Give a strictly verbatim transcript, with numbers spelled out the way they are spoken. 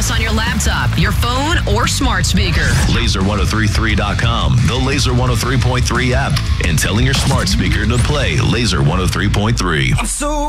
us on your laptop, your phone, or smart speaker. laser ten thirty-three dot com, the Laser one oh three point three app, and telling your smart speaker to play Laser one oh three point three. I'm so